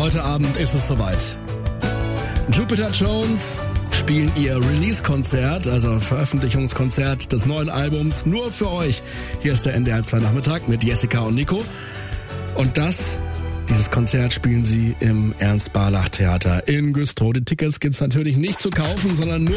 Heute Abend ist es soweit. Jupiter Jones spielen ihr Release-Konzert, also Veröffentlichungskonzert des neuen Albums, nur für euch. Hier ist der NDR 2 Nachmittag mit Jessica und Nico. Und dieses Konzert spielen sie im Ernst-Barlach-Theater in Güstrow. Die Tickets gibt's natürlich nicht zu kaufen, sondern nur